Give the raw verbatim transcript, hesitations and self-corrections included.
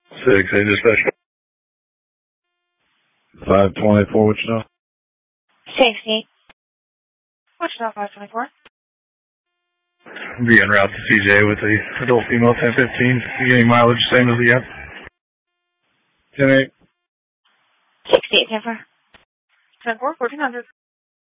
Six, eight, dispatch. five twenty-four, what you know? Safety. What's up, five twenty-four? Be en route to C J with the adult female ten fifteen. You getting mileage same as the app? ten eight. sixty-eight, ten four. ten four, fourteen hundred.